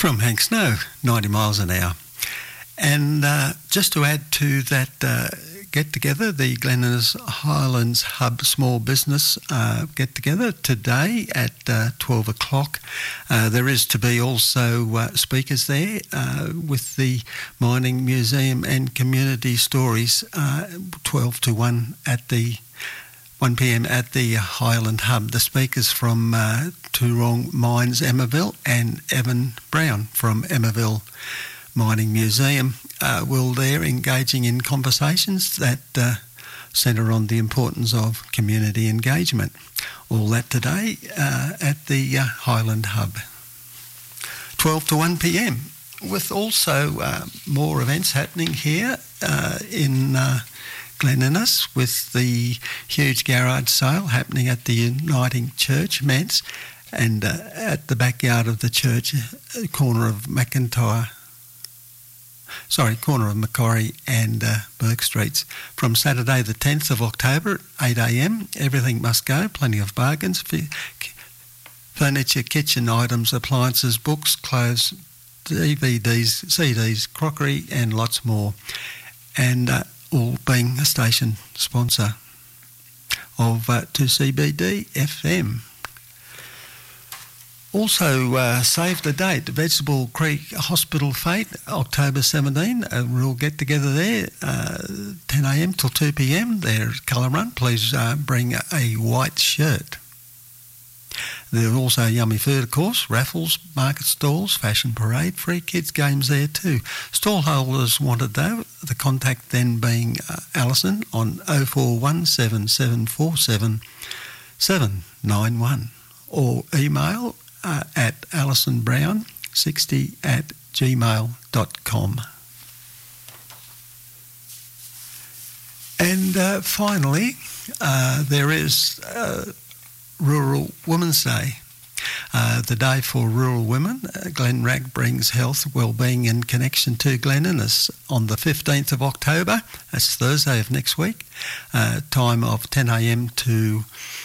from Hank Snow, 90 miles an hour. And just to add to that get-together, the Glen Innes Highlands Hub Small Business get-together today at 12 o'clock. There is to be also speakers there with the Mining Museum and Community Stories, 12 to 1 at the 1 p.m. at the Highland Hub. The speakers from Toorong Mines Emmaville and Evan Brown from Emmaville Mining Museum will there engaging in conversations that centre on the importance of community engagement. All that today at the Highland Hub. 12 to 1 p.m. with also more events happening here in Glen Innes, with the huge garage sale happening at the Uniting Church, Ments, and at the backyard of the church, corner of Macquarie and Burke Streets. From Saturday the 10th of October at 8 a.m, everything must go, plenty of bargains, furniture, kitchen items, appliances, books, clothes, DVDs, CDs, crockery and lots more. And all being a station sponsor of 2CBD FM. Also, save the date, Vegetable Creek Hospital Fete, October 17. We'll get together there, 10 a.m. till 2 p.m. There's colour run. Please bring a white shirt. There's also yummy food, of course, raffles, market stalls, fashion parade, free kids games there too. Stall holders wanted though, the contact then being Alison on 0417747791 or email at alisonbrown60@gmail.com. And finally, there is Rural Women's Day, the day for rural women. Glenrack brings health, wellbeing and connection to Glen Innes on the 15th of October. That's Thursday of next week. Time of 10 a.m. to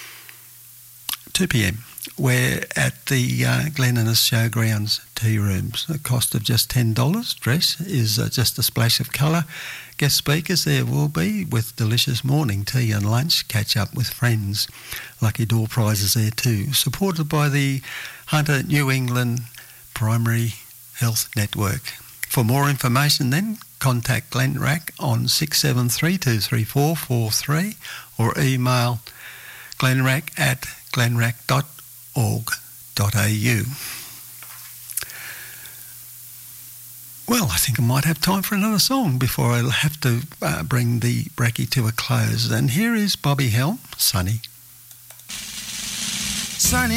2 p.m. We're at the Glen Innes Showgrounds tea rooms. The cost of just $10. Dress is just a splash of colour. Guest speakers there will be with delicious morning tea and lunch. Catch up with friends. Lucky door prizes there too. Supported by the Hunter New England Primary Health Network. For more information then, contact Glenrack on 67323443 or email glenrack@glenrack.org.au. Well, I think I might have time for another song before I'll have to bring the brekkie to a close. And here is Bobby Helm, Sunny. Sunny.